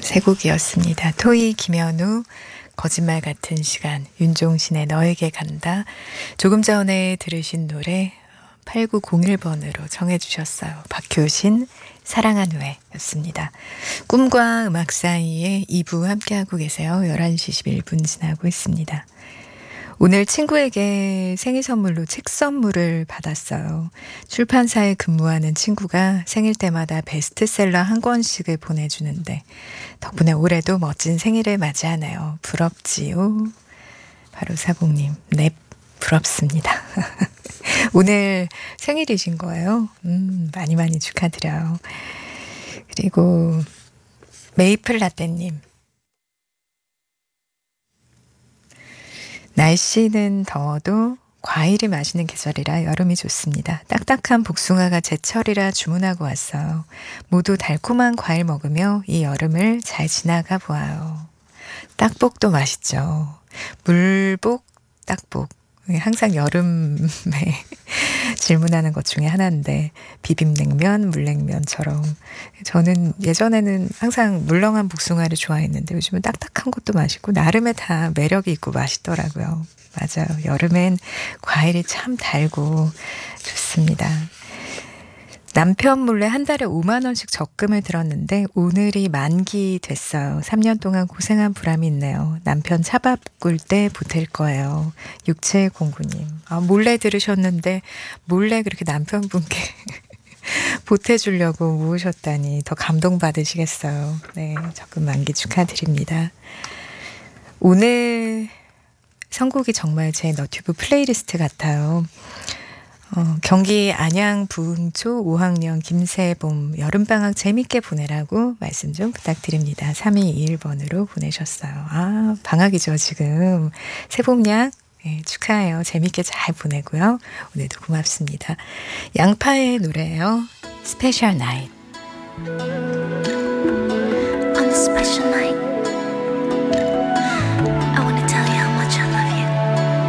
세 곡이었습니다. 토이 김현우 거짓말 같은 시간, 윤종신의 너에게 간다. 조금 전에 들으신 노래 8901번으로 정해주셨어요. 박효신 사랑한 후에 였습니다. 꿈과 음악 사이에 2부 함께하고 계세요. 11시 11분 지나고 있습니다. 오늘 친구에게 생일 선물로 책 선물을 받았어요. 출판사에 근무하는 친구가 생일 때마다 베스트셀러 한 권씩을 보내주는데 덕분에 올해도 멋진 생일을 맞이하네요. 부럽지요? 바로 사공님. 네, 부럽습니다. 오늘 생일이신 거예요? 많이 많이 축하드려요. 그리고 메이플 라떼님. 날씨는 더워도 과일이 맛있는 계절이라 여름이 좋습니다. 딱딱한 복숭아가 제철이라 주문하고 왔어요. 모두 달콤한 과일 먹으며 이 여름을 잘 지나가 보아요. 딱복도 맛있죠. 물복, 딱복. 항상 여름에 질문하는 것 중에 하나인데 비빔냉면, 물냉면처럼 저는 예전에는 항상 물렁한 복숭아를 좋아했는데 요즘은 딱딱한 것도 맛있고 나름의 다 매력이 있고 맛있더라고요. 맞아요. 여름엔 과일이 참 달고 좋습니다. 남편 몰래 한 달에 5만 원씩 적금을 들었는데 오늘이 만기 됐어요. 3년 동안 고생한 보람이 있네요. 남편 차밥 꿀 때 보탤 거예요. 6709님. 몰래 들으셨는데 몰래 그렇게 남편분께 보태주려고 모으셨다니 더 감동받으시겠어요. 네, 적금 만기 축하드립니다. 오늘 선곡이 정말 제 너튜브 플레이리스트 같아요. 경기 안양 부흥초 5학년 김세봄 여름방학 재밌게 보내라고 말씀 좀 부탁드립니다. 3221번으로 보내셨어요. 방학이죠 지금. 세봄양 네, 축하해요. 재밌게 잘 보내고요. 오늘도 고맙습니다. 양파의 노래예요. 스페셜 나잇.